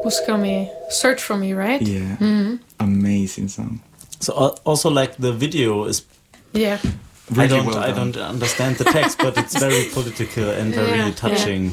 Búscame, Search for Me, right? Yeah. Amazing song. So also like the video is. Yeah. Really I don't understand the text, but it's very political and very touching.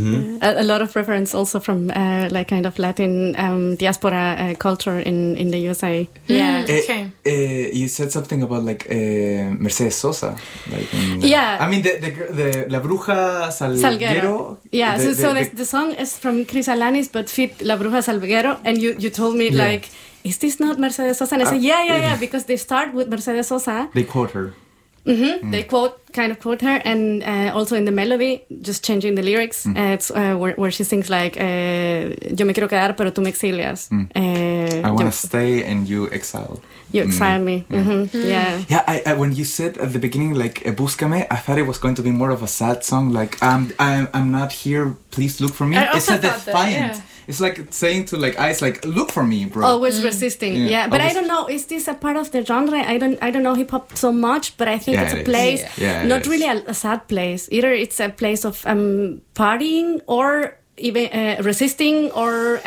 A lot of reference also from like kind of Latin diaspora culture in the USA. Yeah. Okay. You said something about like Mercedes Sosa. Like I mean the La Bruja Salguero. Yeah. The song is from Chris Alanis, but fit La Bruja Salguero, and you told me like, is this not Mercedes Sosa? And I said yeah, because they start with Mercedes Sosa. They quote her. They kind of quote her, and also in the melody, just changing the lyrics. It's where she sings like, "Yo me quiero quedar, pero tú me exilias." I want to stay, and you exile. You exile me. Yeah. Yeah. I when you said at the beginning like "Búscame," I thought it was going to be more of a sad song, like I'm not here. Please look for me. It's a defiant. It's like saying to like Ice, like, look for me, bro. Always resisting. Yeah. But I don't know. Is this a part of the genre? I don't know hip hop so much, but I think it's a place, not really a sad place. Either it's a place of partying or even resisting or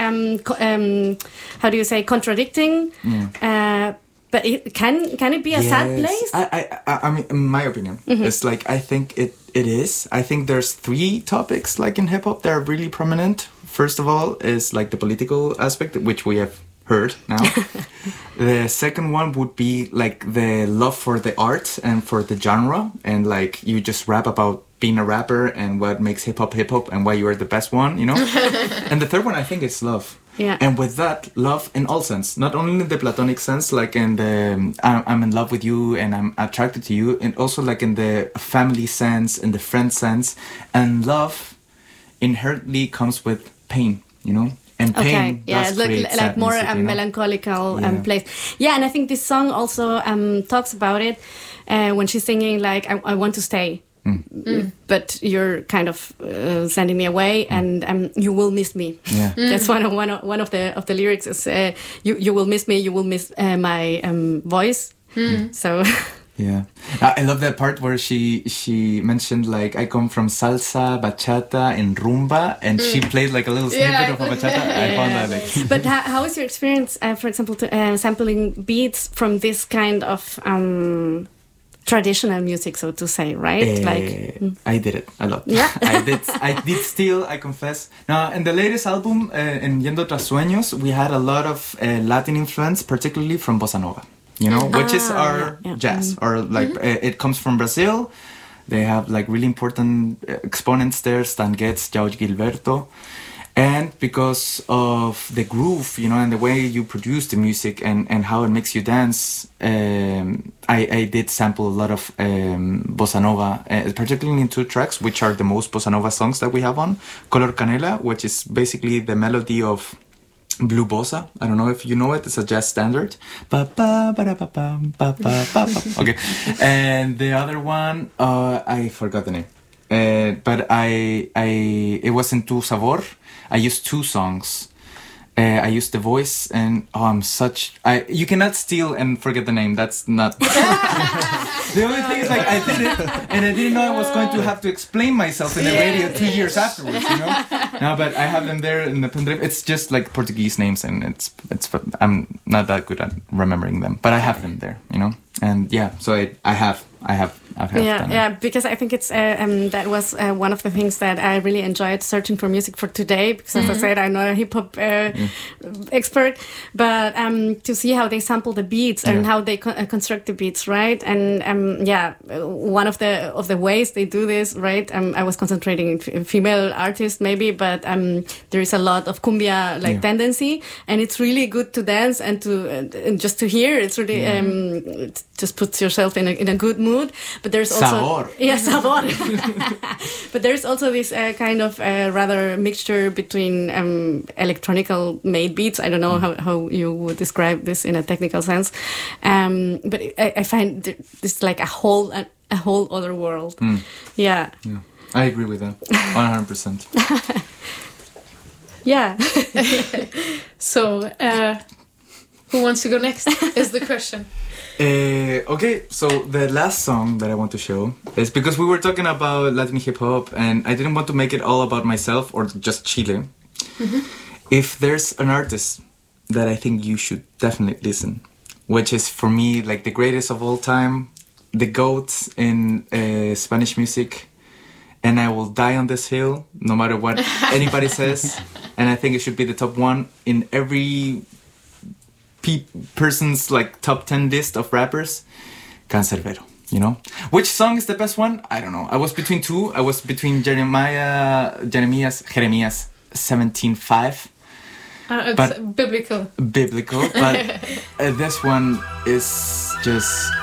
how do you say, contradicting. But can it be a sad place? I mean, in my opinion, it's like I think it is. I think there's 3 topics like in hip hop that are really prominent. First of all is like the political aspect, which we have heard now. The second one would be like the love for the art and for the genre, and like you just rap about being a rapper and what makes hip hop and why you are the best one, you know. And the third one I think is love. Yeah. And with that, love in all sense, not only in the platonic sense, like in the I'm in love with you and I'm attracted to you, and also like in the family sense, in the friend sense. And love inherently comes with pain, you know. And pain does create sadness, like more you know? melancholical place. Yeah, and I think this song also talks about it when she's singing like, I want to stay. But you're kind of sending me away, and you will miss me. Yeah. That's one of the lyrics is you will miss me, you will miss my voice. So yeah, I love that part where she mentioned like I come from salsa, bachata, and rumba, and she played like a little snippet of a bachata. I found that like. But how is your experience, for example, to, sampling beats from this kind of traditional music, so to say, right? I did it a lot. Yeah. I did still, I confess. Now, in the latest album, in Yendo Tras Sueños, we had a lot of Latin influence, particularly from bossa nova, you know, which is our jazz, or like it comes from Brazil. They have like really important exponents there, Stan Getz, João Gilberto. And because of the groove, you know, and the way you produce the music and how it makes you dance, I did sample a lot of bossa nova, particularly in 2 tracks, which are the most bossa nova songs that we have on. Color Canela, which is basically the melody of Blue Bossa. I don't know if you know it. It's a jazz standard. Okay. And the other one, I forgot the name. But it was in Tu Sabor. I used 2 songs. I used the voice, and you cannot steal and forget the name. That's not. The only thing is like I did it, and I didn't know I was going to have to explain myself in the radio 2 years afterwards. You know. No, but I have them there in the pendrive. It's just like Portuguese names, and it's. I'm not that good at remembering them, but I have them there. You know, and yeah. So I have done it. Because I think it's that was one of the things that I really enjoyed searching for music for today, because as I said, I'm not a hip hop expert, but to see how they sample the beats and how they construct the beats, right? And one of the ways they do this, right? I was concentrating in female artists maybe, but there is a lot of cumbia tendency, and it's really good to dance and and just to hear. It's really it just puts yourself in a good mood. But there's also sabor. But there's also this kind of rather mixture between electronical made beats. I don't know how you would describe this in a technical sense, but I find this like a whole other world. Yeah. I agree with that 100%. Yeah. So, who wants to go next? Is the question. Okay, so the last song that I want to show is because we were talking about Latin hip hop, and I didn't want to make it all about myself or just Chile. if there's an artist that I think you should definitely listen, which is for me like the greatest of all time, the GOAT in Spanish music, and I will die on this hill no matter what anybody says, and I think it should be the top one in every person's like top 10 list of rappers. Canserbero, you know? Which song is the best one? I don't know. I was between two. I was between Jeremiah's 17:5. It's biblical. But this one is just